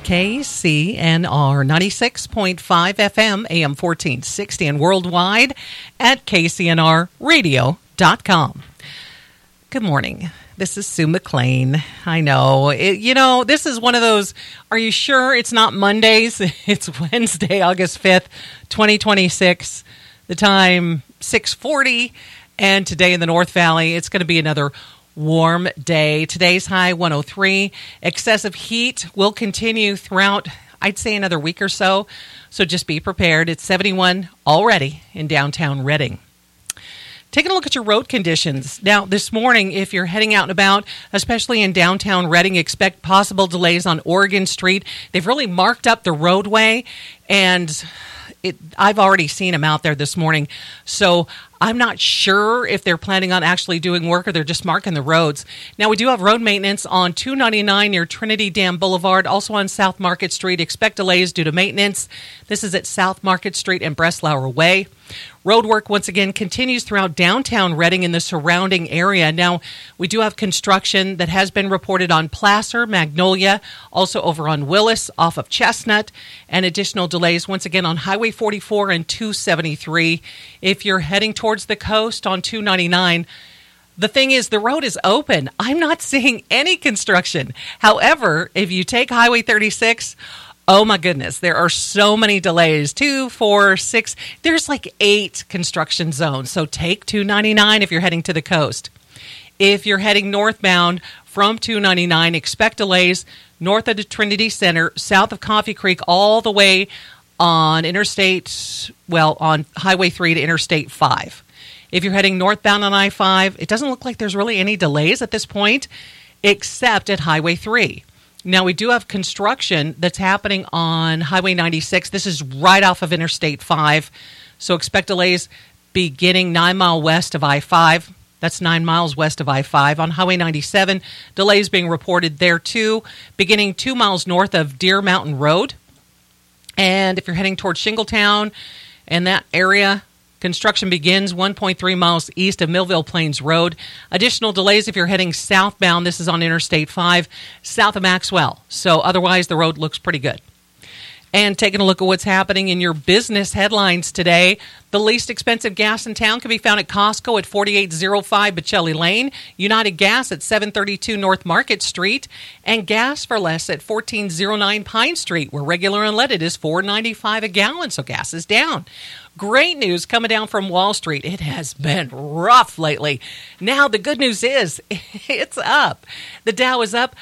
KCNR 96.5 FM, AM 1460, and worldwide at kcnrradio.com. Good morning. This is Sue McLean. I know. This is one of those, are you sure it's not Mondays? It's Wednesday, August 5th, 2026. The time, 6:40. And today in the North Valley, it's going to be another warm day. Today's high 103. Excessive heat will continue throughout, I'd say, another week or so. So just be prepared. It's 71 already in downtown Redding. Taking a look at your road conditions. Now, this morning, if you're heading out and about, especially in downtown Redding, expect possible delays on Oregon Street. They've really marked up the roadway, and I've already seen them out there this morning. So I'm not sure if they're planning on actually doing work or they're just marking the roads. Now, we do have road maintenance on 299 near Trinity Dam Boulevard, also on South Market Street. Expect delays due to maintenance. This is at South Market Street and Breslauer Way. Road work, once again, continues throughout downtown Redding and the surrounding area. Now, we do have construction that has been reported on Placer, Magnolia, also over on Willis, off of Chestnut, and additional delays, once again, on Highway 44 and 273. If you're heading towards the coast on 299, the thing is, the road is open. I'm not seeing any construction. However, if you take Highway 36, oh my goodness, there are so many delays. 2, 4, 6. There's like 8 construction zones. So take 299 if you're heading to the coast. If you're heading northbound from 299, expect delays north of the Trinity Center, south of Coffee Creek, all the way on on Highway 3 to Interstate 5. If you're heading northbound on I-5, it doesn't look like there's really any delays at this point, except at Highway 3. Now, we do have construction that's happening on Highway 96. This is right off of Interstate 5. So expect delays beginning 9 miles west of I-5. That's 9 miles west of I-5. On Highway 97, delays being reported there too, beginning 2 miles north of Deer Mountain Road. And if you're heading towards Shingletown and that area, construction begins 1.3 miles east of Millville Plains Road. Additional delays if you're heading southbound. This is on Interstate 5, south of Maxwell. So otherwise, the road looks pretty good. And taking a look at what's happening in your business headlines today, the least expensive gas in town can be found at Costco at 4805 Bocelli Lane, United Gas at 732 North Market Street, and Gas for Less at 1409 Pine Street, where regular unleaded is $4.95 a gallon, so gas is down. Great news coming down from Wall Street. It has been rough lately. Now, the good news is it's up. The Dow is up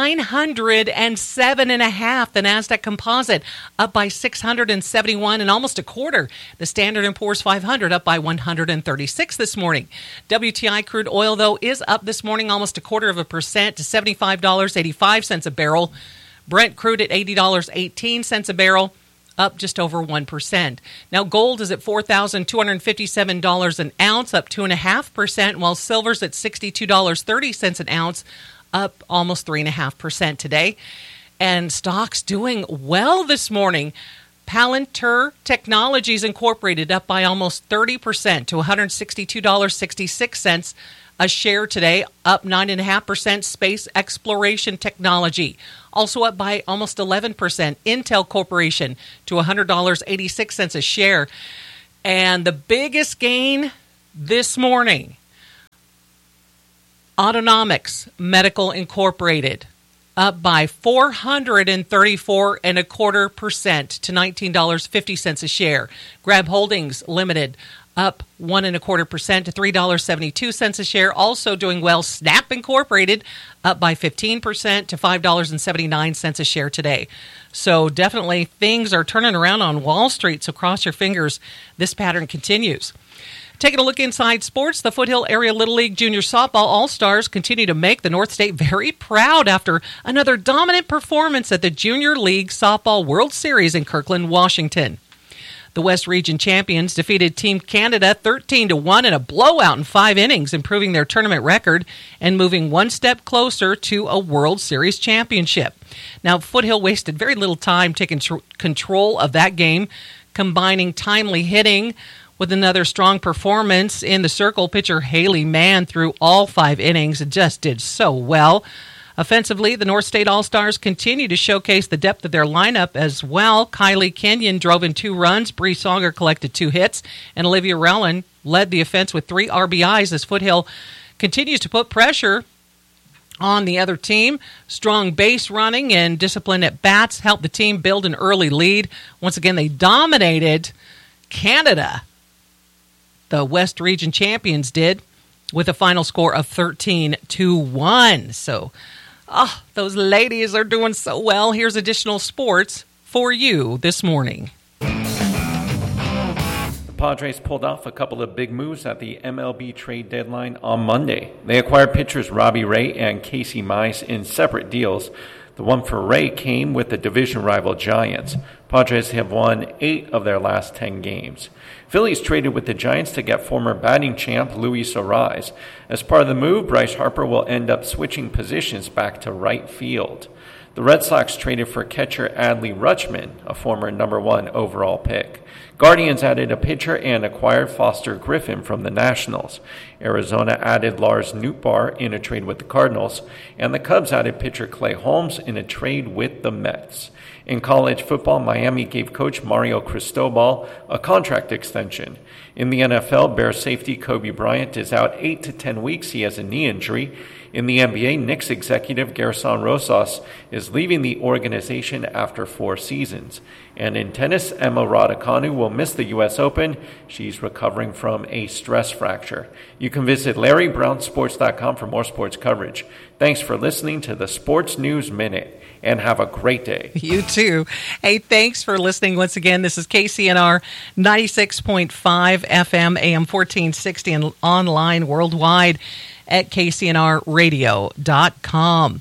907.5. The NASDAQ Composite up by 671 and almost a quarter. The Standard & Poor's 500 up by 136 this morning. WTI crude oil, though, is up this morning almost 0.25% to $75.85 a barrel. Brent crude at $80.18 a barrel, up just over 1%. Now, gold is at $4,257 an ounce, up 2.5%, while silver's at $62.30 an ounce, up almost 3.5% today. And stocks doing well this morning. Palantir Technologies Incorporated up by almost 30% to $162.66 a share today, up 9.5%. Space Exploration Technology also up by almost 11%. Intel Corporation to $100.86 a share. And the biggest gain this morning, Autonomics Medical Incorporated up by 434.25% to $19.50 a share. Grab Holdings Limited up 1.25% to $3.72 a share. Also doing well, Snap Incorporated up by 15% to $5.79 a share today. So definitely things are turning around on Wall Street. So cross your fingers, this pattern continues. Taking a look inside sports, the Foothill Area Little League Junior Softball All-Stars continue to make the North State very proud after another dominant performance at the Junior League Softball World Series in Kirkland, Washington. The West Region champions defeated Team Canada 13-1 in a blowout in 5 innings, improving their tournament record and moving one step closer to a World Series championship. Now, Foothill wasted very little time taking control of that game, combining timely hitting with another strong performance in the circle. Pitcher Haley Mann threw all 5 innings and just did so well. Offensively, the North State All-Stars continue to showcase the depth of their lineup as well. Kylie Kenyon drove in 2 runs, Bree Songer collected 2 hits, and Olivia Rowland led the offense with 3 RBIs as Foothill continues to put pressure on the other team. Strong base running and discipline at bats helped the team build an early lead. Once again, they dominated Canada. The West Region champions did, with a final score of 13-1. So, those ladies are doing so well. Here's additional sports for you this morning. The Padres pulled off a couple of big moves at the MLB trade deadline on Monday. They acquired pitchers Robbie Ray and Casey Mize in separate deals. The one for Ray came with the division rival Giants. Padres have won 8 of their last 10 games. Phillies traded with the Giants to get former batting champ Luis Arraez. As part of the move, Bryce Harper will end up switching positions back to right field. The Red Sox traded for catcher Adley Rutschman, a former number 1 overall pick. Guardians added a pitcher and acquired Foster Griffin from the Nationals. Arizona added Lars Nootbaar in a trade with the Cardinals, and the Cubs added pitcher Clay Holmes in a trade with the Mets. In college football, Miami gave coach Mario Cristobal a contract extension. In the NFL, Bears safety Kobe Bryant is out 8 to 10 weeks. He has a knee injury. In the NBA, Knicks executive Gerson Rosas is leaving the organization after 4 seasons. And in tennis, Emma Raducanu will miss the U.S. Open. She's recovering from a stress fracture. You can visit LarryBrownSports.com for more sports coverage. Thanks for listening to the Sports News Minute, and have a great day. You too. Hey, thanks for listening once again. This is KCNR 96.5 FM, AM 1460, and online worldwide at kcnrradio.com.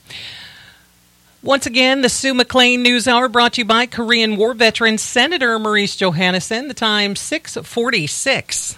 Once again, the Sue McLean News Hour brought to you by Korean War veteran Senator Maurice Johannesson. The time 6:46.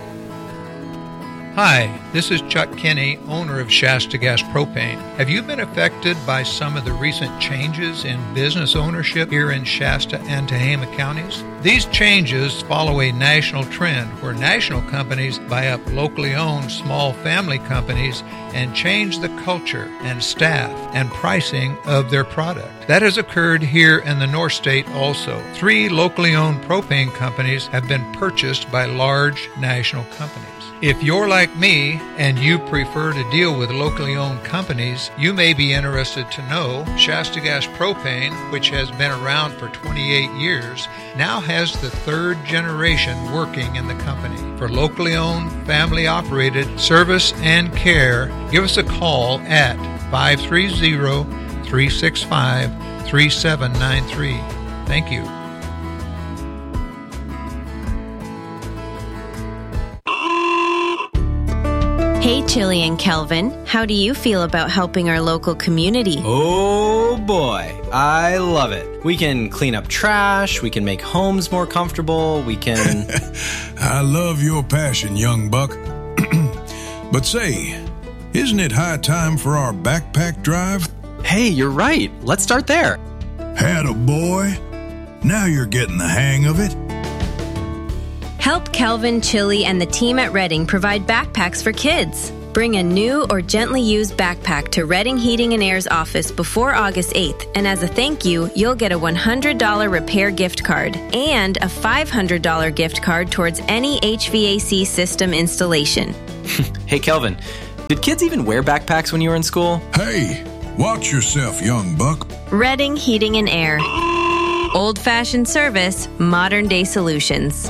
Hi, this is Chuck Kinney, owner of Shasta Gas Propane. Have you been affected by some of the recent changes in business ownership here in Shasta and Tehama counties? These changes follow a national trend where national companies buy up locally owned small family companies and change the culture and staff and pricing of their product. That has occurred here in the North State also. 3 locally owned propane companies have been purchased by large national companies. If you're like me and you prefer to deal with locally owned companies, you may be interested to know Shasta Gas Propane, which has been around for 28 years, now has the 3rd generation working in the company. For locally owned, family-operated service and care, give us a call at 530-365-3793. Thank you. Hey, Chili and Kelvin, how do you feel about helping our local community? Oh boy, I love it. We can clean up trash, we can make homes more comfortable, we can... I love your passion, young buck. But say, isn't it high time for our backpack drive? Hey, you're right. Let's start there. Attaboy. Now you're getting the hang of it. Help Kelvin, Chili, and the team at Redding provide backpacks for kids. Bring a new or gently used backpack to Redding Heating and Air's office before August 8th, and as a thank you, you'll get a $100 repair gift card and a $500 gift card towards any HVAC system installation. Hey, Kelvin, did kids even wear backpacks when you were in school? Hey, watch yourself, young buck. Redding Heating and Air. Old-fashioned service, modern-day solutions.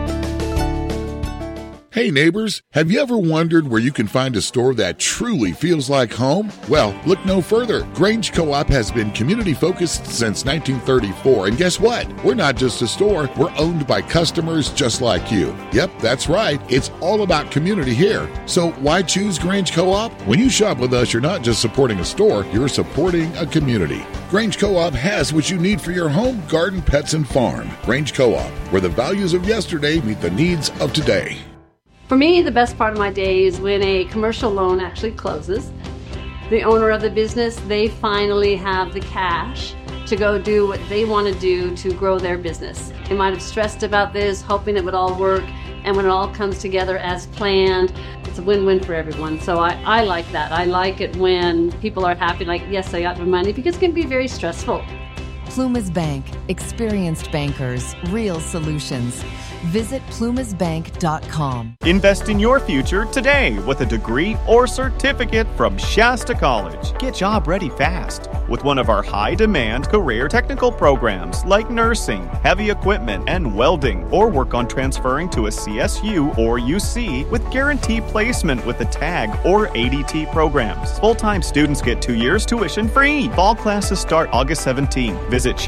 Hey neighbors, have you ever wondered where you can find a store that truly feels like home? Well, look no further. Grange Co-op has been community-focused since 1934, and guess what? We're not just a store, we're owned by customers just like you. Yep, that's right. It's all about community here. So why choose Grange Co-op? When you shop with us, you're not just supporting a store, you're supporting a community. Grange Co-op has what you need for your home, garden, pets, and farm. Grange Co-op, where the values of yesterday meet the needs of today. For me, the best part of my day is when a commercial loan actually closes. The owner of the business, they finally have the cash to go do what they want to do to grow their business. They might have stressed about this, hoping it would all work, and when it all comes together as planned, it's it's a win-win for everyone. So I like that. I like it when people are happy, like, yes, I got my money, because it can be very stressful. Plumas Bank. Experienced bankers. Real solutions. Visit plumasbank.com. Invest in your future today with a degree or certificate from Shasta College. Get job ready fast with one of our high-demand career technical programs like nursing, heavy equipment, and welding, or work on transferring to a CSU or UC with guaranteed placement with the TAG or ADT programs. Full-time students get 2 years tuition free. Fall classes start August 17. Visit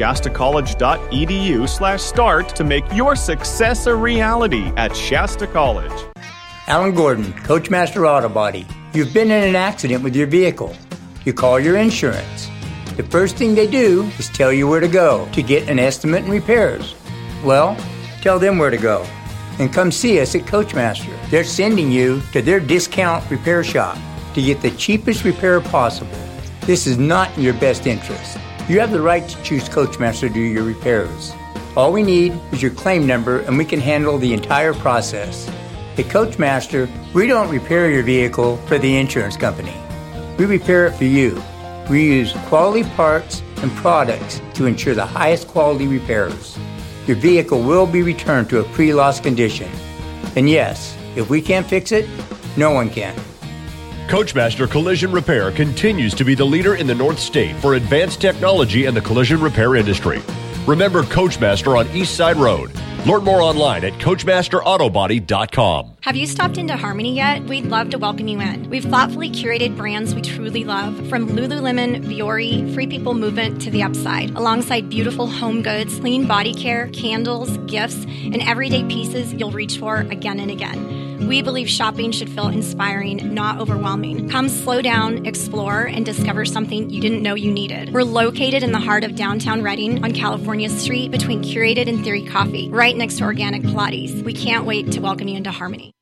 shastacollege.edu/start to make your success a reality at Shasta College. Alan Gordon, Coachmaster Auto Body. You've been in an accident with your vehicle. You call your insurance. The first thing they do is tell you where to go to get an estimate and repairs. Well, tell them where to go and come see us at Coachmaster. They're sending you to their discount repair shop to get the cheapest repair possible. This is not in your best interest. You have the right to choose Coachmaster to do your repairs. All we need is your claim number and we can handle the entire process. At Coachmaster, we don't repair your vehicle for the insurance company. We repair it for you. We use quality parts and products to ensure the highest quality repairs. Your vehicle will be returned to a pre-loss condition. And yes, if we can't fix it, no one can. Coachmaster Collision Repair continues to be the leader in the North State for advanced technology in the collision repair industry. Remember Coachmaster on East Side Road. Learn more online at CoachmasterAutobody.com. Have you stopped into Harmony yet? We'd love to welcome you in. We've thoughtfully curated brands we truly love, from Lululemon, Viore, Free People Movement to The Upside, alongside beautiful home goods, clean body care, candles, gifts, and everyday pieces you'll reach for again and again. We believe shopping should feel inspiring, not overwhelming. Come slow down, explore, and discover something you didn't know you needed. We're located in the heart of downtown Reading on California Street between Curated and Theory Coffee, right next to Organic Pilates. We can't wait to welcome you into Harmony.